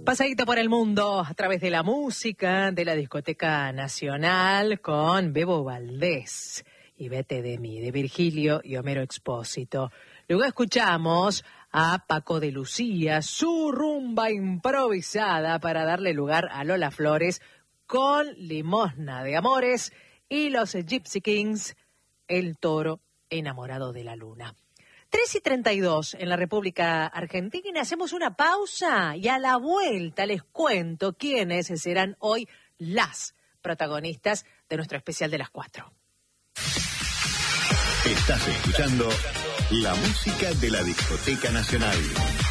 Pasadito por el mundo a través de la música de la Discoteca Nacional con Bebo Valdés y Vete de mí, de Virgilio y Homero Expósito. Luego escuchamos a Paco de Lucía, su rumba improvisada para darle lugar a Lola Flores con Limosna de Amores y los Gypsy Kings, El Toro enamorado de la luna. 3:32 en la República Argentina. Hacemos una pausa y a la vuelta les cuento quiénes serán hoy las protagonistas de nuestro especial de las 4. Estás escuchando la música de la Discoteca Nacional.